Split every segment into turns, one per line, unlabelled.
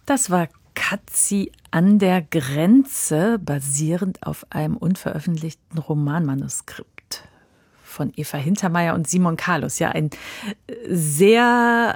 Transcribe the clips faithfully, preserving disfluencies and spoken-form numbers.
Das war Katzi an der Grenze, basierend auf einem unveröffentlichten Romanmanuskript von Eva Hintermeier und Simon Carlus. Ja, ein sehr,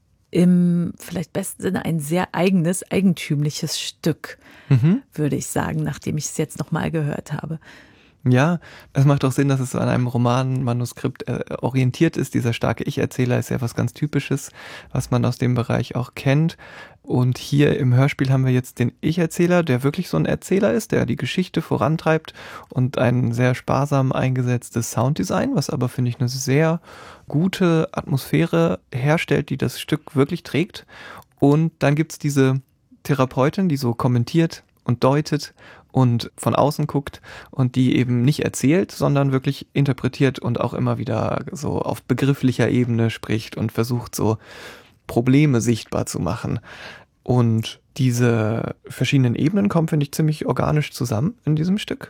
im vielleicht besten Sinne, ein sehr eigenes, eigentümliches Stück, mhm. würde ich sagen, nachdem ich es jetzt nochmal gehört habe.
Ja, es macht auch Sinn, dass es so an einem Romanmanuskript äh, orientiert ist. Dieser starke Ich-Erzähler ist ja was ganz Typisches, was man aus dem Bereich auch kennt. Und hier im Hörspiel haben wir jetzt den Ich-Erzähler, der wirklich so ein Erzähler ist, der die Geschichte vorantreibt und ein sehr sparsam eingesetztes Sounddesign, was aber, finde ich, eine sehr gute Atmosphäre herstellt, die das Stück wirklich trägt. Und dann gibt's diese Therapeutin, die so kommentiert und deutet und von außen guckt und die eben nicht erzählt, sondern wirklich interpretiert und auch immer wieder so auf begrifflicher Ebene spricht und versucht so Probleme sichtbar zu machen. Und diese verschiedenen Ebenen kommen, finde ich, ziemlich organisch zusammen in diesem Stück.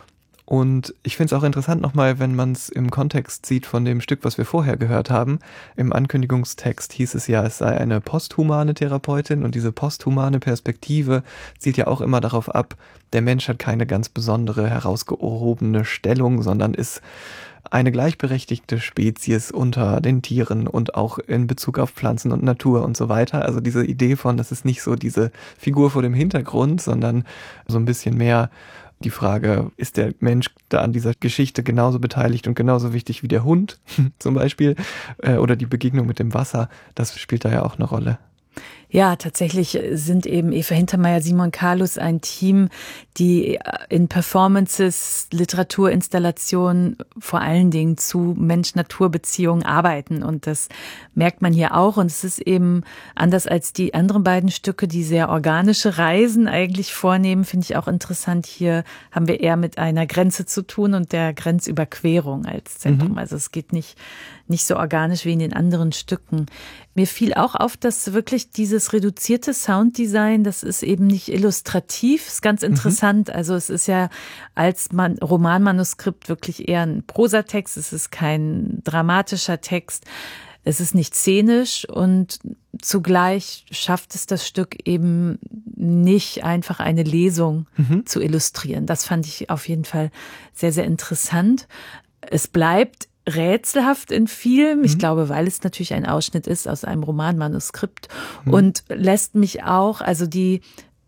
Und ich finde es auch interessant nochmal, wenn man es im Kontext sieht von dem Stück, was wir vorher gehört haben. Im Ankündigungstext hieß es ja, es sei eine posthumane Therapeutin und diese posthumane Perspektive zielt ja auch immer darauf ab, der Mensch hat keine ganz besondere, herausgehobene Stellung, sondern ist eine gleichberechtigte Spezies unter den Tieren und auch in Bezug auf Pflanzen und Natur und so weiter. Also diese Idee von, das ist nicht so diese Figur vor dem Hintergrund, sondern so ein bisschen mehr die Frage, ist der Mensch da an dieser Geschichte genauso beteiligt und genauso wichtig wie der Hund zum Beispiel oder die Begegnung mit dem Wasser, das spielt da ja auch eine Rolle.
Ja, tatsächlich sind eben Eva Hintermeier, Simon Carlus ein Team, die in Performances, Literaturinstallationen vor allen Dingen zu Mensch-Natur-Beziehungen arbeiten. Und das merkt man hier auch. Und es ist eben anders als die anderen beiden Stücke, die sehr organische Reisen eigentlich vornehmen, finde ich auch interessant. Hier haben wir eher mit einer Grenze zu tun und der Grenzüberquerung als Zentrum. Mhm. Also es geht nicht, nicht so organisch wie in den anderen Stücken. Mir fiel auch auf, dass wirklich dieses reduzierte Sounddesign, das ist eben nicht illustrativ, ist ganz interessant. Mhm. Also es ist ja als Man- Romanmanuskript wirklich eher ein Prosatext, es ist kein dramatischer Text, es ist nicht szenisch und zugleich schafft es das Stück eben nicht einfach eine Lesung mhm. zu illustrieren. Das fand ich auf jeden Fall sehr, sehr interessant. Es bleibt rätselhaft in vielem. Ich mhm. glaube, weil es natürlich ein Ausschnitt ist aus einem Romanmanuskript mhm. und lässt mich auch, also die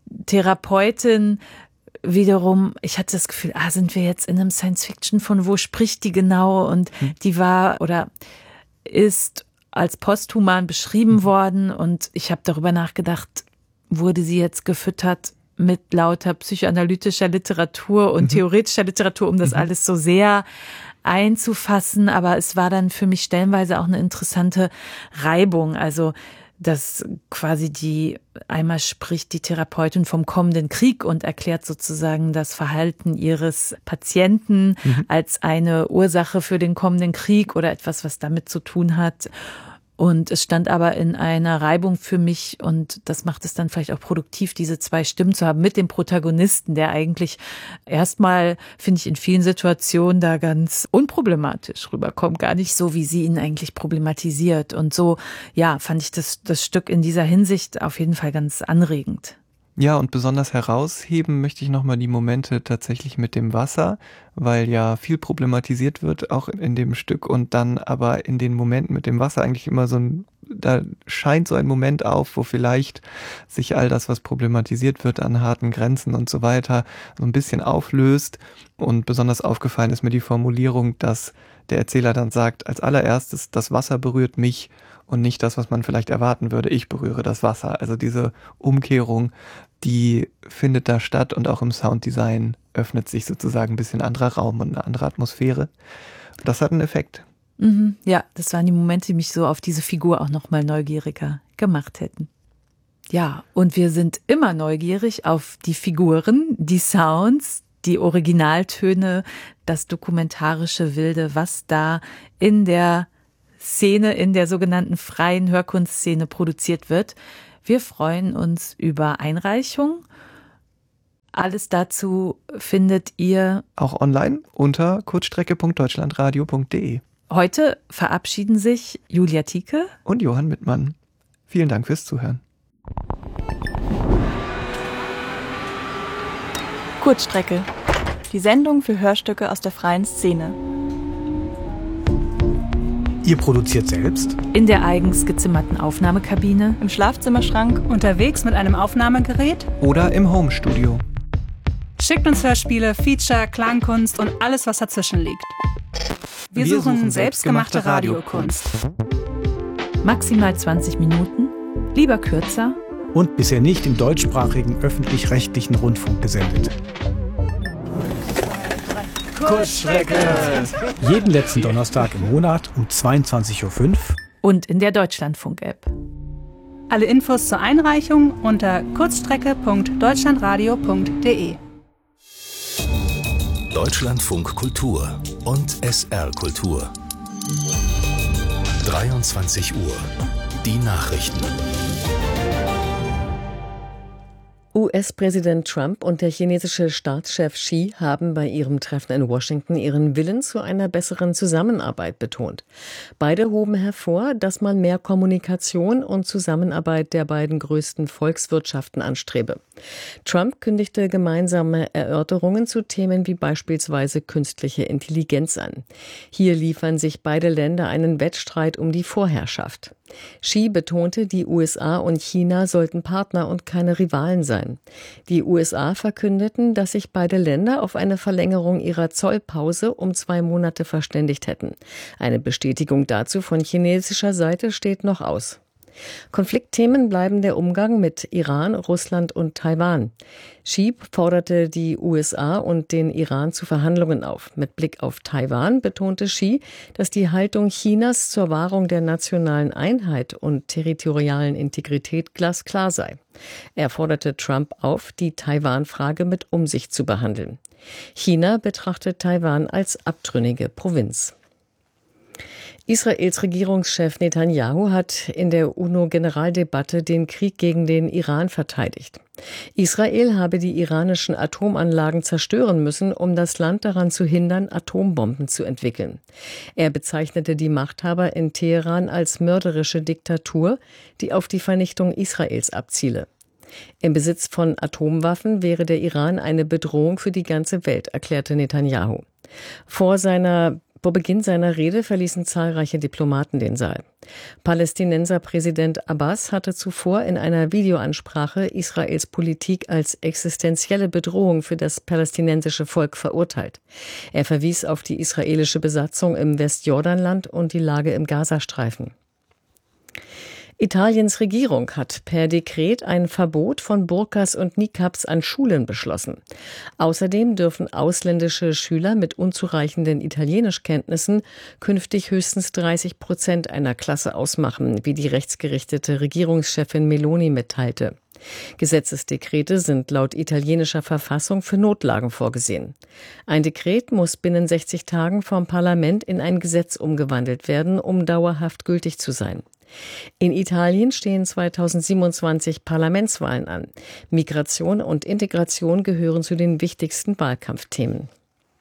Therapeutin wiederum, ich hatte das Gefühl, ah, sind wir jetzt in einem Science-Fiction, von wo spricht die genau? Und mhm. die war oder ist als posthuman beschrieben mhm. worden und ich habe darüber nachgedacht, wurde sie jetzt gefüttert mit lauter psychoanalytischer Literatur und mhm. theoretischer Literatur, um das mhm. alles so sehr einzufassen, aber es war dann für mich stellenweise auch eine interessante Reibung, also dass quasi die, einmal spricht die Therapeutin vom kommenden Krieg und erklärt sozusagen das Verhalten ihres Patienten mhm. als eine Ursache für den kommenden Krieg oder etwas, was damit zu tun hat. Und es stand aber in einer Reibung für mich und das macht es dann vielleicht auch produktiv, diese zwei Stimmen zu haben mit dem Protagonisten, der eigentlich erstmal, finde ich, in vielen Situationen da ganz unproblematisch rüberkommt, gar nicht so, wie sie ihn eigentlich problematisiert. Und so, ja, fand ich das, das Stück in dieser Hinsicht auf jeden Fall ganz anregend.
Ja, und besonders herausheben möchte ich nochmal die Momente tatsächlich mit dem Wasser, weil ja viel problematisiert wird, auch in dem Stück und dann aber in den Momenten mit dem Wasser eigentlich immer so ein, da scheint so ein Moment auf, wo vielleicht sich all das, was problematisiert wird an harten Grenzen und so weiter, so ein bisschen auflöst. Und besonders aufgefallen ist mir die Formulierung, dass der Erzähler dann sagt, als allererstes, das Wasser berührt mich und nicht das, was man vielleicht erwarten würde, ich berühre das Wasser. Also diese Umkehrung, die findet da statt und auch im Sounddesign öffnet sich sozusagen ein bisschen anderer Raum und eine andere Atmosphäre. Das hat einen Effekt.
Mhm, ja, das waren die Momente, die mich so auf diese Figur auch nochmal neugieriger gemacht hätten. Ja, und wir sind immer neugierig auf die Figuren, die Sounds, die Originaltöne, das dokumentarische Wilde, was da in der Szene, in der sogenannten freien Hörkunstszene produziert wird. Wir freuen uns über Einreichung. Alles dazu findet ihr
auch online unter kurzstrecke punkt deutschlandradio punkt de.
Heute verabschieden sich Julia Thieke
und Johann Mittmann. Vielen Dank fürs Zuhören.
Kurzstrecke. Die Sendung für Hörstücke aus der freien Szene.
Ihr produziert selbst?
In der eigens gezimmerten Aufnahmekabine,
im Schlafzimmerschrank,
unterwegs mit einem Aufnahmegerät
oder im Homestudio.
Schickt uns Hörspiele, Feature, Klangkunst und alles, was dazwischen liegt. Wir, Wir suchen, suchen selbstgemachte Radiokunst.
Maximal zwanzig Minuten, lieber kürzer.
Und bisher nicht im deutschsprachigen öffentlich-rechtlichen Rundfunk gesendet.
Kurzstrecke!
Jeden letzten Donnerstag im Monat um zweiundzwanzig Uhr fünf.
Und in der Deutschlandfunk-App.
Alle Infos zur Einreichung unter kurzstrecke punkt deutschlandradio punkt de.
Deutschlandfunk Kultur und S R Kultur. dreiundzwanzig Uhr. Die Nachrichten.
U S-Präsident Trump und der chinesische Staatschef Xi haben bei ihrem Treffen in Washington ihren Willen zu einer besseren Zusammenarbeit betont. Beide hoben hervor, dass man mehr Kommunikation und Zusammenarbeit der beiden größten Volkswirtschaften anstrebe. Trump kündigte gemeinsame Erörterungen zu Themen wie beispielsweise künstliche Intelligenz an. Hier liefern sich beide Länder einen Wettstreit um die Vorherrschaft. Xi betonte, die U S A und China sollten Partner und keine Rivalen sein. Die U S A verkündeten, dass sich beide Länder auf eine Verlängerung ihrer Zollpause um zwei Monate verständigt hätten. Eine Bestätigung dazu von chinesischer Seite steht noch aus. Konfliktthemen bleiben der Umgang mit Iran, Russland und Taiwan. Xi forderte die U S A und den Iran zu Verhandlungen auf. Mit Blick auf Taiwan betonte Xi, dass die Haltung Chinas zur Wahrung der nationalen Einheit und territorialen Integrität glasklar sei. Er forderte Trump auf, die Taiwan-Frage mit Umsicht zu behandeln. China betrachtet Taiwan als abtrünnige Provinz. Israels Regierungschef Netanyahu hat in der UNO-Generaldebatte den Krieg gegen den Iran verteidigt. Israel habe die iranischen Atomanlagen zerstören müssen, um das Land daran zu hindern, Atombomben zu entwickeln. Er bezeichnete die Machthaber in Teheran als mörderische Diktatur, die auf die Vernichtung Israels abziele. Im Besitz von Atomwaffen wäre der Iran eine Bedrohung für die ganze Welt, erklärte Netanyahu. Vor seiner Vor Beginn seiner Rede verließen zahlreiche Diplomaten den Saal. Palästinenser Präsident Abbas hatte zuvor in einer Videoansprache Israels Politik als existenzielle Bedrohung für das palästinensische Volk verurteilt. Er verwies auf die israelische Besatzung im Westjordanland und die Lage im Gazastreifen. Italiens Regierung hat per Dekret ein Verbot von Burkas und Niqabs an Schulen beschlossen. Außerdem dürfen ausländische Schüler mit unzureichenden Italienischkenntnissen künftig höchstens dreißig Prozent einer Klasse ausmachen, wie die rechtsgerichtete Regierungschefin Meloni mitteilte. Gesetzesdekrete sind laut italienischer Verfassung für Notlagen vorgesehen. Ein Dekret muss binnen sechzig Tagen vom Parlament in ein Gesetz umgewandelt werden, um dauerhaft gültig zu sein. In Italien stehen zweitausendsiebenundzwanzig Parlamentswahlen an. Migration und Integration gehören zu den wichtigsten Wahlkampfthemen.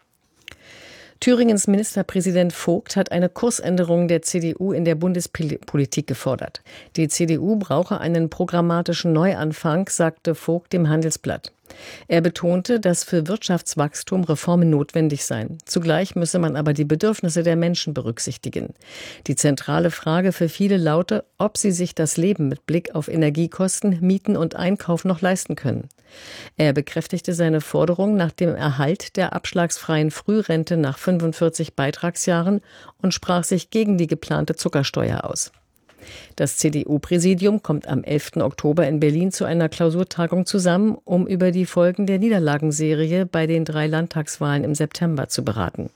Thüringens Ministerpräsident Vogt hat eine Kursänderung der C D U in der Bundespolitik gefordert. Die C D U brauche einen programmatischen Neuanfang, sagte Vogt dem Handelsblatt. Er betonte, dass für Wirtschaftswachstum Reformen notwendig seien. Zugleich müsse man aber die Bedürfnisse der Menschen berücksichtigen. Die zentrale Frage für viele laute, ob sie sich das Leben mit Blick auf Energiekosten, Mieten und Einkauf noch leisten können. Er bekräftigte seine Forderung nach dem Erhalt der abschlagsfreien Frührente nach fünfundvierzig Beitragsjahren und sprach sich gegen die geplante Zuckersteuer aus. Das C D U-Präsidium kommt am elften Oktober in Berlin zu einer Klausurtagung zusammen, um über die Folgen der Niederlagenserie bei den drei Landtagswahlen im September zu beraten.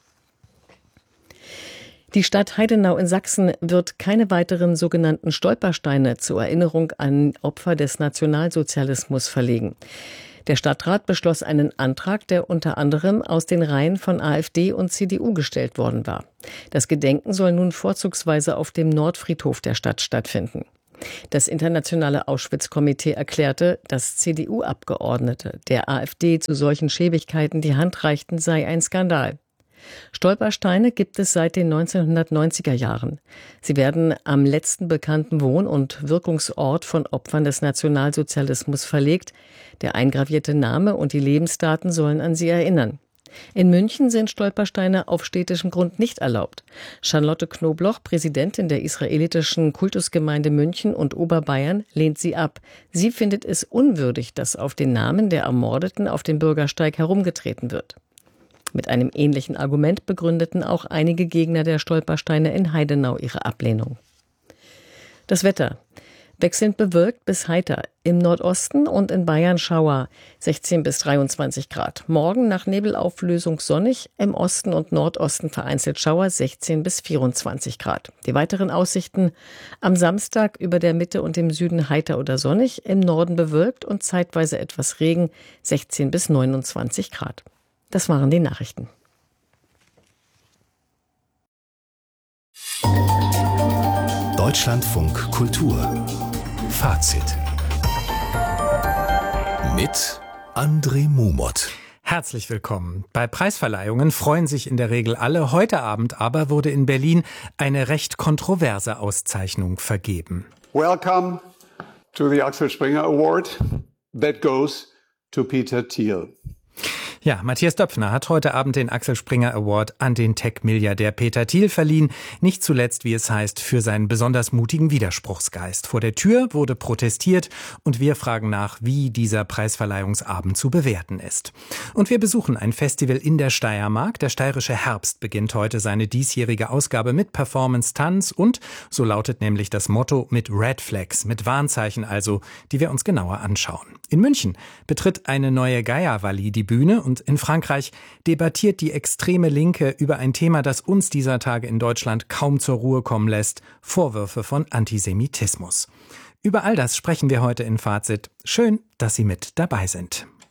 Die Stadt Heidenau in Sachsen wird keine weiteren sogenannten Stolpersteine zur Erinnerung an Opfer des Nationalsozialismus verlegen. Der Stadtrat beschloss einen Antrag, der unter anderem aus den Reihen von AfD und C D U gestellt worden war. Das Gedenken soll nun vorzugsweise auf dem Nordfriedhof der Stadt stattfinden. Das internationale Auschwitz-Komitee erklärte, dass C D U-Abgeordnete der AfD zu solchen Schäbigkeiten die Hand reichten, sei ein Skandal. Stolpersteine gibt es seit den neunzehnhundertneunziger Jahren. Sie werden am letzten bekannten Wohn- und Wirkungsort von Opfern des Nationalsozialismus verlegt. Der eingravierte Name und die Lebensdaten sollen an sie erinnern. In München sind Stolpersteine auf städtischem Grund nicht erlaubt. Charlotte Knobloch, Präsidentin der israelitischen Kultusgemeinde München und Oberbayern, lehnt sie ab. Sie findet es unwürdig, dass auf den Namen der Ermordeten auf dem Bürgersteig herumgetreten wird. Mit einem ähnlichen Argument begründeten auch einige Gegner der Stolpersteine in Heidenau ihre Ablehnung. Das Wetter. Wechselnd bewölkt bis heiter. Im Nordosten und in Bayern Schauer, sechzehn bis dreiundzwanzig Grad. Morgen nach Nebelauflösung sonnig, im Osten und Nordosten vereinzelt Schauer, sechzehn bis vierundzwanzig Grad. Die weiteren Aussichten: am Samstag über der Mitte und im Süden heiter oder sonnig, im Norden bewölkt und zeitweise etwas Regen, sechzehn bis neunundzwanzig Grad. Das waren die Nachrichten.
Deutschlandfunk Kultur Fazit mit André Mumot.
Herzlich willkommen. Bei Preisverleihungen freuen sich in der Regel alle. Heute Abend aber wurde in Berlin eine recht kontroverse Auszeichnung vergeben.
Welcome to the Axel Springer Award. That goes to Peter Thiel.
Ja, Matthias Döpfner hat heute Abend den Axel Springer Award an den Tech-Milliardär Peter Thiel verliehen. Nicht zuletzt, wie es heißt, für seinen besonders mutigen Widerspruchsgeist. Vor der Tür wurde protestiert und wir fragen nach, wie dieser Preisverleihungsabend zu bewerten ist. Und wir besuchen ein Festival in der Steiermark. Der Steirische Herbst beginnt heute seine diesjährige Ausgabe mit Performance, Tanz und, so lautet nämlich das Motto, mit Red Flags, mit Warnzeichen also, die wir uns genauer anschauen. In München betritt eine neue Gaia-Walli die Bühne und in Frankreich debattiert die extreme Linke über ein Thema, das uns dieser Tage in Deutschland kaum zur Ruhe kommen lässt: Vorwürfe von Antisemitismus. Über all das sprechen wir heute in Fazit. Schön, dass Sie mit dabei sind.